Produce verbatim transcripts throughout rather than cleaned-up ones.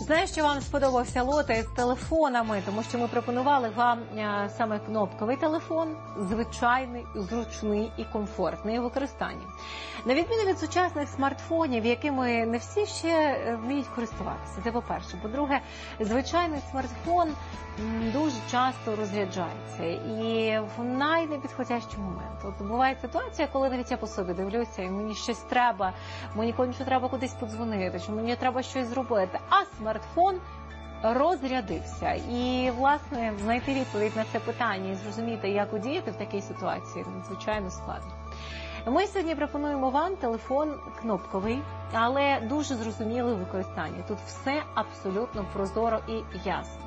Знаю, що вам сподобався лот із телефонами, тому що ми пропонували вам а, саме кнопковий телефон, звичайний, зручний і комфортний у використанні. На відміну від сучасних смартфонів, якими не всі ще вміють користуватися. Це по-перше. По-друге, звичайний смартфон дуже часто розряджається і в найнепідходящий момент. От буває ситуація, коли навіть я по собі дивлюся, і мені щось треба, мені конче треба кудись подзвонити, чи мені треба щось зробити, а смартфон розрядився. І, власне, знайти відповідь на це питання і зрозуміти, як удіяти в такій ситуації, надзвичайно складно. Ми сьогодні пропонуємо вам телефон кнопковий, але дуже зрозумілий у використанні. Тут все абсолютно прозоро і ясно.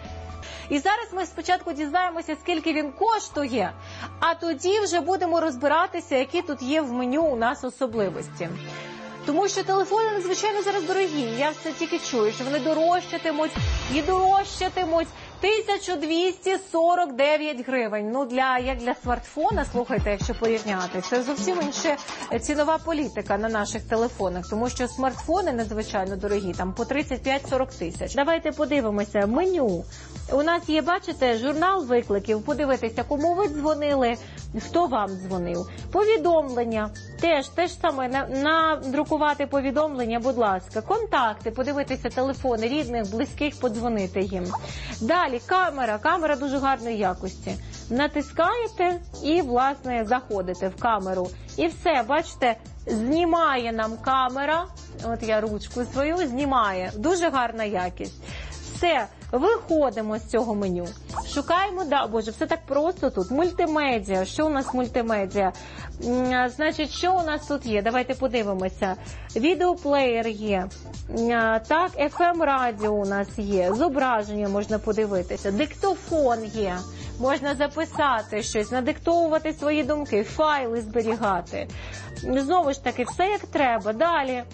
І зараз ми спочатку дізнаємося, скільки він коштує, а тоді вже будемо розбиратися, які тут є в меню у нас особливості. Тому що телефони надзвичайно зараз дорогі. Я все тільки чую, що вони дорожчатимуть і дорожчатимуть. тисяча двісті сорок дев'ять гривень. Ну, для, як для смартфона, слухайте, якщо порівняти, це зовсім інша цінова політика на наших телефонах. Тому що смартфони надзвичайно дорогі, там по тридцять п'ять - сорок тисяч. Давайте подивимося. Меню. У нас є, бачите, журнал викликів. Подивитися, кому ви дзвонили, хто вам дзвонив. Повідомлення. Теж, те ж саме, надрукувати повідомлення, будь ласка. Контакти, подивитися телефони рідних, близьких, подзвонити їм. Далі, камера. Камера дуже гарної якості. Натискаєте і, власне, заходите в камеру. І все, бачите, знімає нам камера. От я ручку свою знімає. Дуже гарна якість. Все, виходимо з цього меню. Шукаємо, да, боже, все так просто тут. Мультимедіа. Що у нас мультимедіа? Значить, що у нас тут є? Давайте подивимося. Відеоплеєр є. Так, еф ем радіо у нас є. Зображення можна подивитися. Диктофон є. Можна записати щось, надиктовувати свої думки, файли зберігати. Знову ж таки, все як треба. Далі.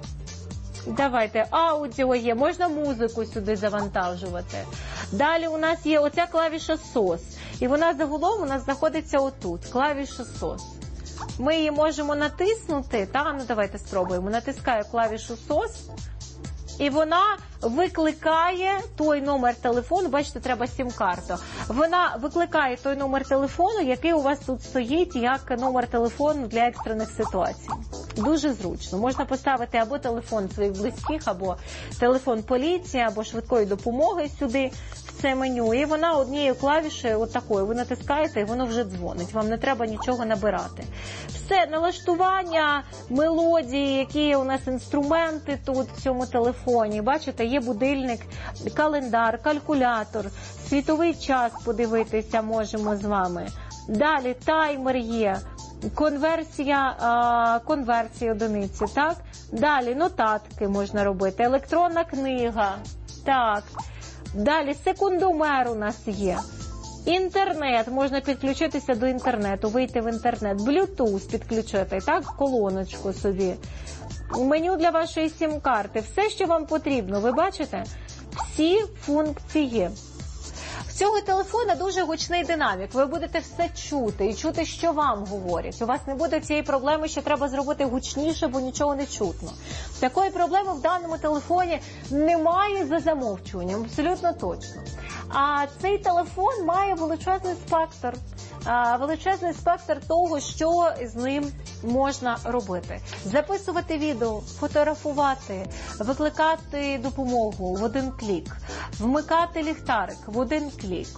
Давайте, аудіо є, можна музику сюди завантажувати. Далі у нас є оця клавіша сос. І вона загалом у нас знаходиться отут, клавіша сос. Ми її можемо натиснути, та, ну давайте спробуємо. Натискаю клавішу сос. І вона викликає той номер телефону, бачите, треба сім-карту. Вона викликає той номер телефону, який у вас тут стоїть, як номер телефону для екстрених ситуацій. Дуже зручно. Можна поставити або телефон своїх близьких, або телефон поліції, або швидкої допомоги сюди, в це меню. І вона однією клавішею, от такою, ви натискаєте, і воно вже дзвонить. Вам не треба нічого набирати. Все, налаштування, мелодії, які у нас інструменти тут в цьому телефоні. Бачите, є будильник, календар, калькулятор, світовий час подивитися можемо з вами. Далі таймер є, конверсія, а, конверсія одиниці, так? Далі нотатки можна робити, електронна книга, так. Далі секундомер у нас є. Інтернет, можна підключитися до інтернету, вийти в інтернет, Bluetooth підключити, так, колоночку собі. Меню для вашої сім-карти, все, що вам потрібно, ви бачите? Всі функції. В цього телефона дуже гучний динамік, ви будете все чути і чути, що вам говорять. У вас не буде цієї проблеми, що треба зробити гучніше, бо нічого не чутно. Такої проблеми в даному телефоні немає за замовчуванням, абсолютно точно. А цей телефон має величезний спектр. Величезний спектр того, що з ним можна робити. Записувати відео, фотографувати, викликати допомогу в один клік, вмикати ліхтарик в один клік.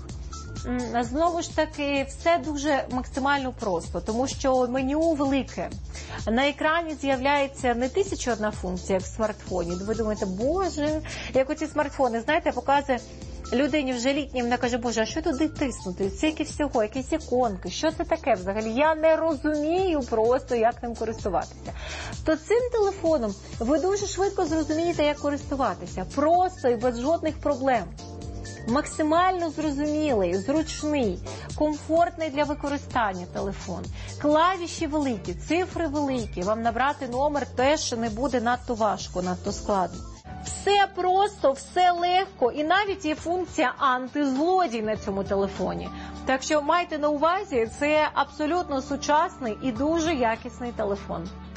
Знову ж таки, все дуже максимально просто, тому що меню велике. На екрані з'являється не тисяча одна функція, як в смартфоні. Ви думаєте, боже, як оці смартфони, знаєте, показує людині вже літній, вона каже, боже, а що туди тиснути? Скільки всього, якісь іконки, що це таке взагалі? Я не розумію просто, як ним користуватися. То цим телефоном ви дуже швидко зрозумієте, як користуватися. Просто і без жодних проблем. Максимально зрозумілий, зручний, комфортний для використання телефон. Клавіші великі, цифри великі. Вам набрати номер теж не буде надто важко, надто складно. Все просто, все легко, і навіть є функція антизлодій на цьому телефоні. Так що майте на увазі, це абсолютно сучасний і дуже якісний телефон.